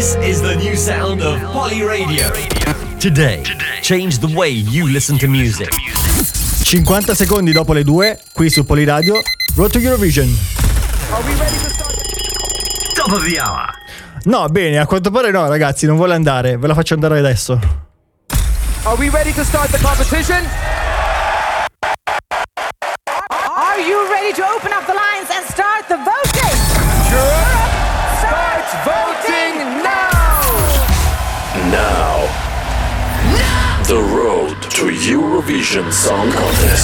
This is the new sound of Poly Radio. Today, change the way you listen to music. 50 secondi dopo le 2, qui su Poly Radio, Road to Eurovision. Are we ready to start? Top of the hour. No, bene, a quanto pare no, ragazzi, non vuole andare, ve la faccio andare adesso. Are we ready to start the competition? Are you ready to open up the lines and start the voting? Europe, start voting now! Now, the road to Eurovision Song Contest.